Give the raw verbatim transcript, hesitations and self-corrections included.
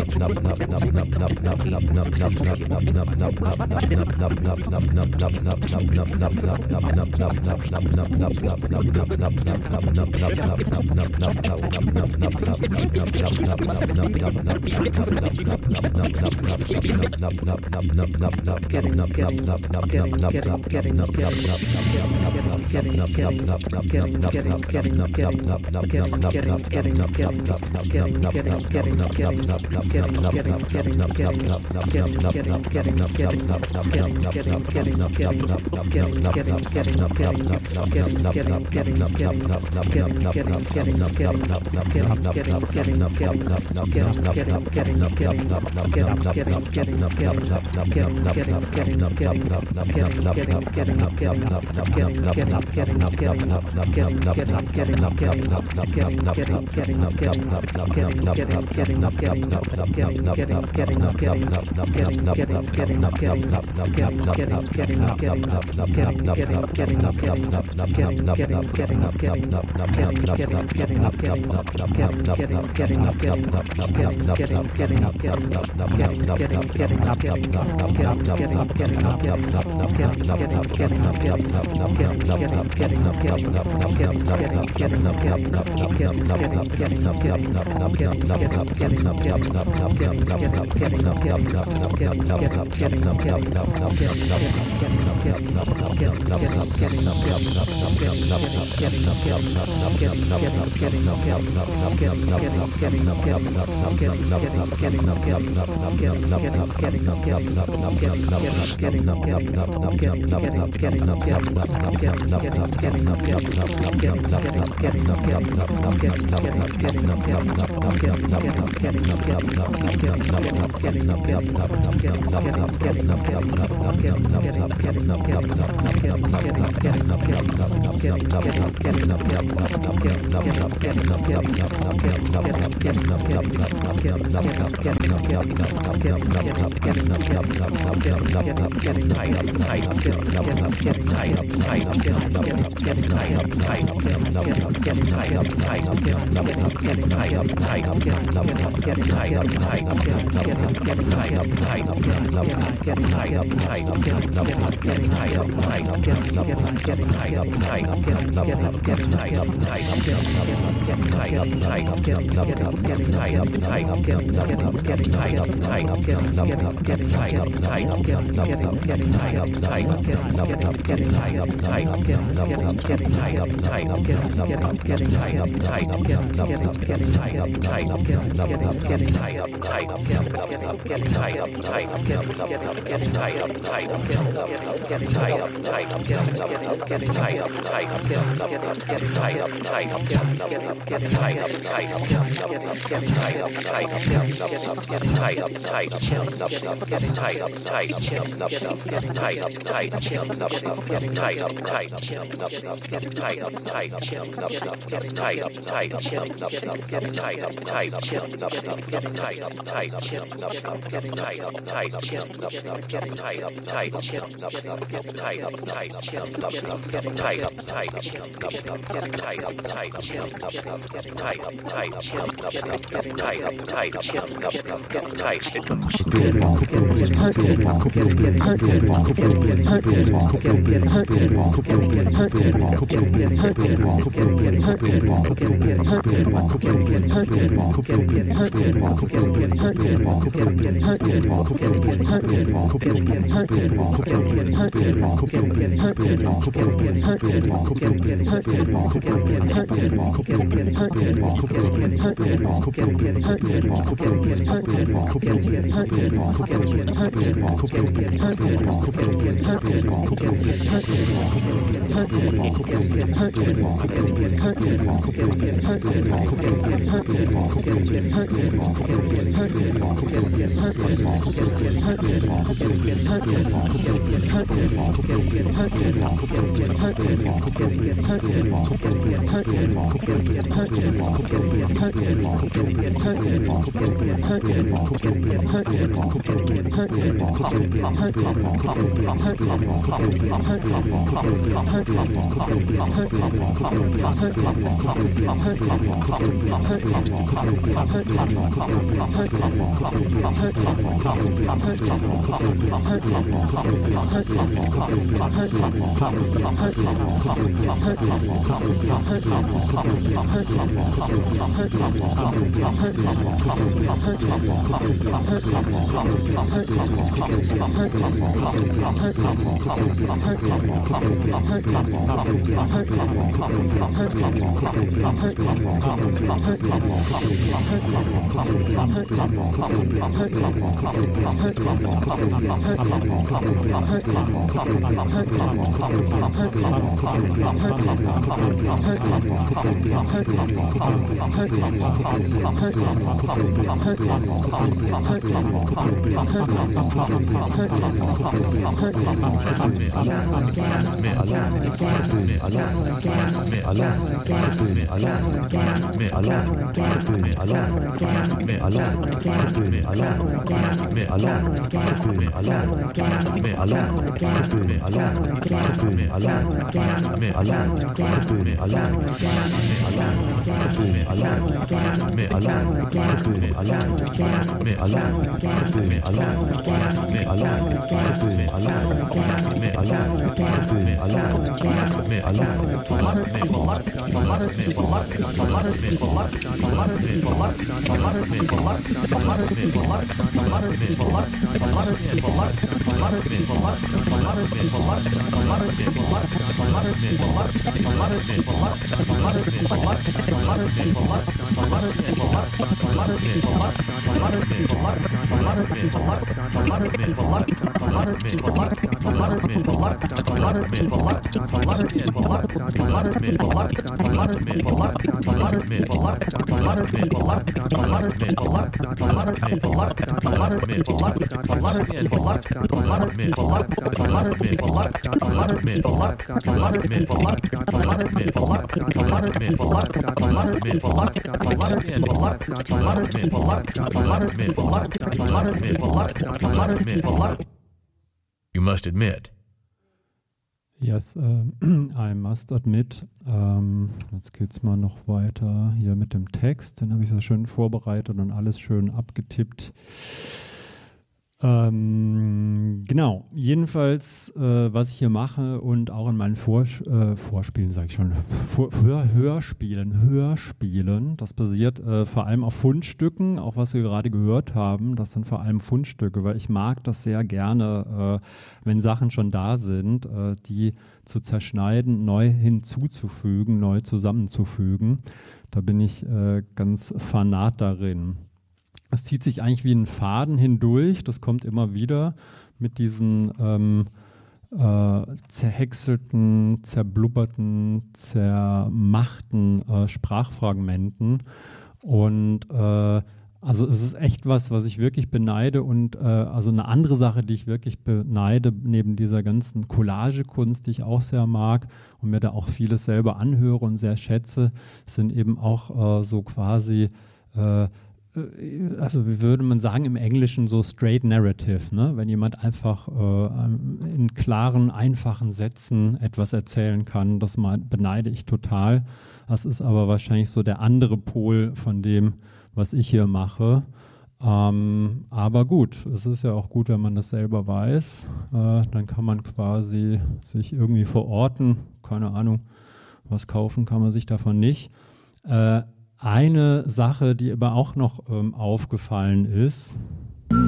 Thank You must admit. Yes, uh, I must admit. Ähm, jetzt geht es mal noch weiter hier mit dem Text. Den habe ich so schön vorbereitet und alles schön abgetippt. Ähm, genau, jedenfalls, äh, was ich hier mache und auch in meinen Vors äh, Vorspielen, sage ich schon, Vor Hör Hörspielen, Hörspielen, das basiert äh, vor allem auf Fundstücken, auch was wir gerade gehört haben, das sind vor allem Fundstücke, weil ich mag das sehr gerne, äh, wenn Sachen schon da sind, äh, die zu zerschneiden, neu hinzuzufügen, neu zusammenzufügen. Da bin ich äh, ganz fanat darin. Es zieht sich eigentlich wie ein Faden hindurch, das kommt immer wieder mit diesen ähm, äh, zerhäckselten, zerblubberten, zermachten äh, Sprachfragmenten. Und äh, also es ist echt was, was ich wirklich beneide und äh, also eine andere Sache, die ich wirklich beneide, neben dieser ganzen Collagekunst, die ich auch sehr mag und mir da auch vieles selber anhöre und sehr schätze, sind eben auch äh, so quasi äh, also wie würde man sagen im Englischen so straight narrative, ne? Wenn jemand einfach äh, in klaren, einfachen Sätzen etwas erzählen kann, das beneide ich total. Das ist aber wahrscheinlich so der andere Pol von dem, was ich hier mache. Ähm, aber gut, es ist ja auch gut, wenn man das selber weiß. Äh, dann kann man quasi sich irgendwie verorten. Keine Ahnung, was kaufen kann man sich davon nicht. Äh, Eine Sache, die aber auch noch ähm, aufgefallen ist,